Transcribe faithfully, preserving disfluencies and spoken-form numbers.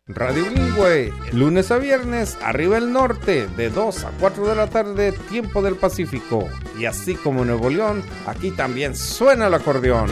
Radio Bilingüe, lunes a viernes, arriba el norte, de dos a cuatro de la tarde, tiempo del Pacífico. Y así como Nuevo León, aquí también suena el acordeón.